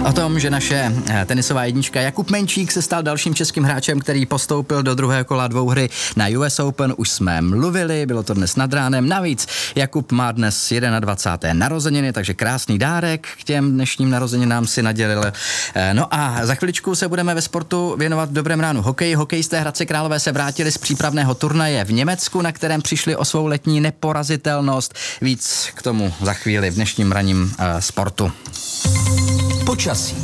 O tom, že naše tenisová jednička Jakub Menčík se stal dalším českým hráčem, který postoupil do druhého kola dvouhry na US Open, už jsme mluvili, bylo to dnes nad ránem. Navíc Jakub má dnes 21. narozeniny, takže krásný dárek k těm dnešním narozeninám si nadělil. No a za chviličku se budeme ve sportu věnovat v Dobrém ránu hokeji. Hokejisté Hradce Králové se vrátili z přípravného turnaje v Německu, na kterém přišli o svou letní neporazitelnost. Víc k tomu za chvíli v dnešním ranním sportu. Počasí.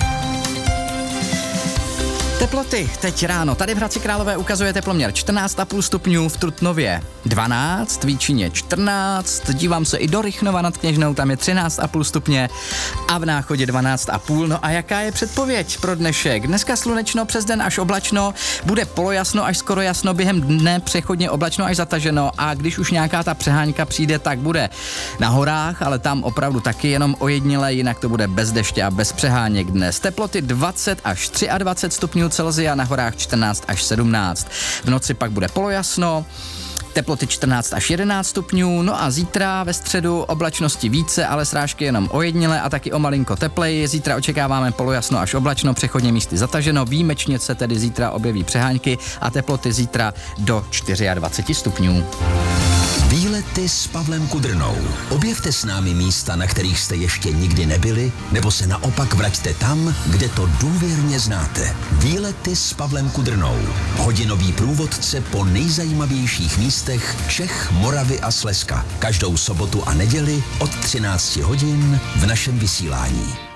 Teploty teď ráno. Tady v Hradci Králové ukazuje teploměr 14,5 stupňů, v Trutnově 12, v Výčině 14, dívám se i do Rychnova nad Kněžnou, tam je 13,5 stupně a v Náchodě 12,5. No a jaká je předpověď pro dnešek? Dneska slunečno, přes den až oblačno, bude polojasno až skoro jasno, během dne přechodně oblačno až zataženo a když už nějaká ta přehánka přijde, tak bude na horách, ale tam opravdu taky jenom ojediněle, jinak to bude bez deště a bez přeháněk dnes. Teploty 20 až 23 stupňů Celsia, na horách 14 až 17. V noci pak bude polojasno, teploty 14 až 11 stupňů, no a zítra ve středu oblačnosti více, ale srážky jenom ojediněle a taky o malinko tepleji. Zítra očekáváme polojasno až oblačno, přechodně místy zataženo, výjimečně se tedy zítra objeví přehánky a teploty zítra do 24 stupňů. Výlety s Pavlem Kudrnou. Objevte s námi místa, na kterých jste ještě nikdy nebyli, nebo se naopak vraťte tam, kde to důvěrně znáte. Výlety s Pavlem Kudrnou. Hodinový průvodce po nejzajímavějších místech Čech, Moravy a Slezska. Každou sobotu a neděli od 13 hodin v našem vysílání.